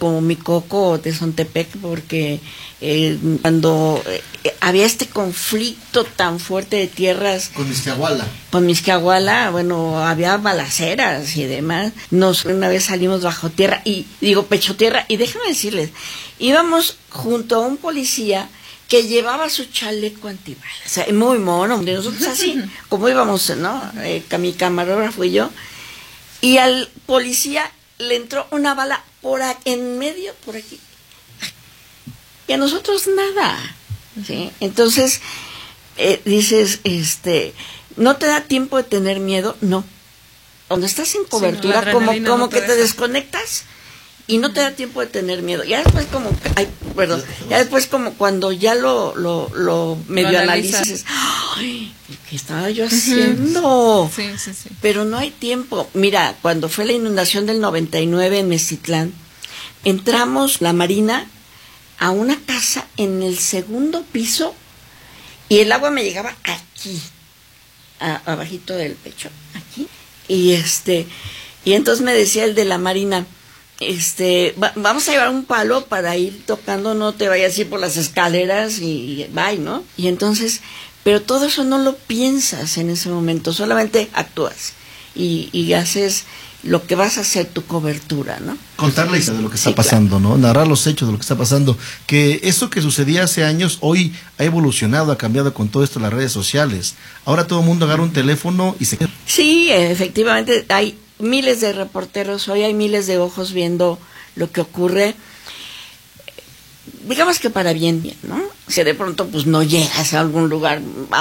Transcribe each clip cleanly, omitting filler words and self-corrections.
como Micoco o Tezontepec, porque cuando había este conflicto tan fuerte de tierras con Mixquiahuala, bueno, había balaceras y demás. Una vez salimos bajo tierra, pecho tierra, y déjenme decirles, íbamos junto a un policía que llevaba su chaleco antibalas, o sea, muy mono, de nosotros así, como íbamos, ¿no? Mi camarógrafo y yo, y al policía le entró una bala en medio, por aquí, y a nosotros nada, ¿sí? Entonces, dices, ¿no te da tiempo de tener miedo? No. Cuando estás en cobertura, sí, no, como que te desconectas y no te da tiempo de tener miedo. Ya después ya después como cuando ya lo medio analizas, dices, ¡ay! ¿Qué estaba yo haciendo? Sí. Pero no hay tiempo. Mira, cuando fue la inundación del 99 en Mexitlán, entramos la Marina a una casa en el segundo piso y el agua me llegaba aquí, abajito del pecho, aquí. Y entonces me decía el de la Marina, vamos a llevar un palo para ir tocando, no te vayas a ir por las escaleras y bye, ¿no? Y entonces, pero todo eso no lo piensas en ese momento, solamente actúas y haces lo que vas a hacer, tu cobertura, ¿no? Contar la historia de lo que está pasando, claro, ¿no? Narrar los hechos de lo que está pasando. Que eso que sucedía hace años, hoy ha evolucionado, ha cambiado con todo esto, las redes sociales. Ahora todo el mundo agarra un teléfono y se... Sí, efectivamente, hay miles de reporteros, hoy hay miles de ojos viendo lo que ocurre, digamos que para bien, ¿no? Si de pronto pues no llegas a algún lugar,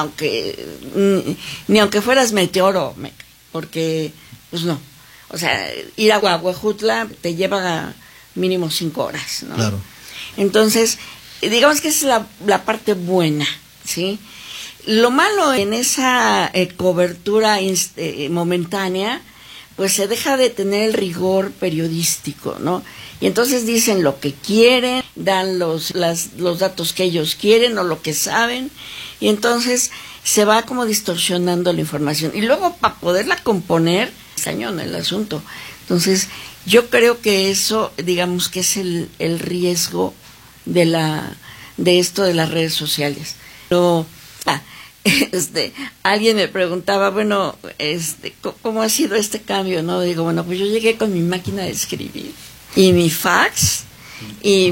ni aunque fueras meteoro, porque pues no, o sea, ir a Huejutla te lleva mínimo 5 horas, ¿no? Claro. Entonces, digamos que esa es la parte buena, ¿sí? Lo malo en esa cobertura momentánea, pues se deja de tener el rigor periodístico, ¿no? Y entonces dicen lo que quieren, dan los datos que ellos quieren o lo que saben, y entonces se va como distorsionando la información. Y luego para poderla componer, es cañón el asunto. Entonces, yo creo que eso, digamos que es el riesgo de esto de las redes sociales. Pero, alguien me preguntaba, bueno, ¿cómo ha sido este cambio? No, digo, bueno, pues yo llegué con mi máquina de escribir y mi fax y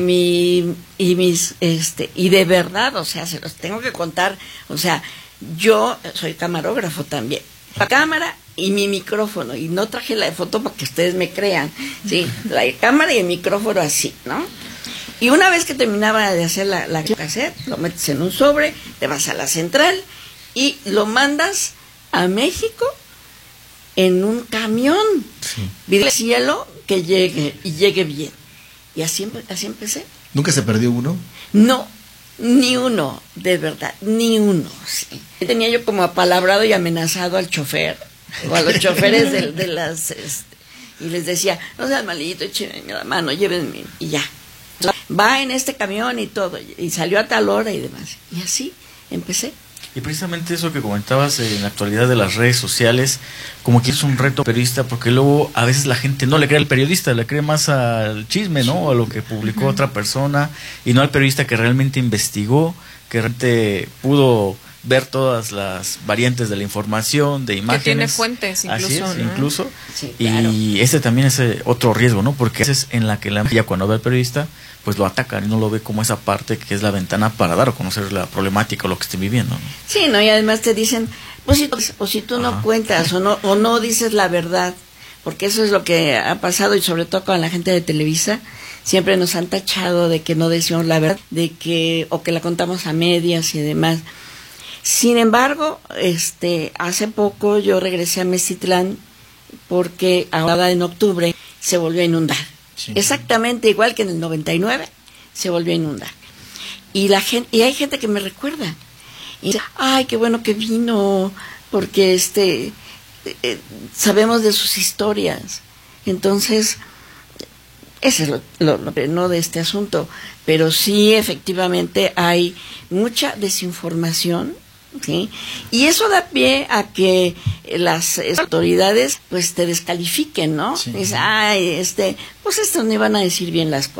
y de verdad, o sea, se los tengo que contar, o sea, yo soy camarógrafo también, la cámara y mi micrófono, y no traje la foto para que ustedes me crean, sí, la cámara y el micrófono así, ¿no? Y una vez que terminaba de hacer la cassette, lo metes en un sobre, te vas a la central y lo mandas a México en un camión. Sí. Pide al cielo que llegue y llegue bien. Y así empecé. ¿Nunca se perdió uno? No, ni uno, de verdad, ni uno. Sí. Tenía yo como apalabrado y amenazado al chofer, o a los choferes de las... y les decía, no sean malito, échenme la mano, llévenme, y ya. Va en este camión y todo, y salió a tal hora y demás. Y así empecé. Y precisamente eso que comentabas en la actualidad de las redes sociales, como que es un reto periodista, porque luego a veces la gente no le cree al periodista, le cree más al chisme, ¿no? A lo que publicó otra persona, y no al periodista que realmente investigó, que realmente pudo ver todas las variantes de la información, de imágenes. Que tiene fuentes incluso. Así es, ¿no? incluso. Sí, claro. Y ese también es otro riesgo, ¿no? Porque a veces en la que ya cuando ve al periodista, pues lo atacan y no lo ve como esa parte que es la ventana para dar a conocer la problemática o lo que esté viviendo, ¿no? Sí, ¿no? Y además te dicen, pues si tú no cuentas o no dices la verdad, porque eso es lo que ha pasado, y sobre todo con la gente de Televisa, siempre nos han tachado de que no decimos la verdad, o que la contamos a medias y demás. Sin embargo, hace poco yo regresé a Mexitlán porque ahora en octubre se volvió a inundar. Sí. Exactamente igual que en el 99 se volvió a inundar. Y hay gente que me recuerda. Y dice, ay, qué bueno que vino, porque sabemos de sus historias. Entonces, ese es lo no de este asunto. Pero sí, efectivamente, hay mucha desinformación, ¿sí? Y eso da pie a que las autoridades pues te descalifiquen, ¿no? Sí. Dices, ay, pues no iban a decir bien las cosas.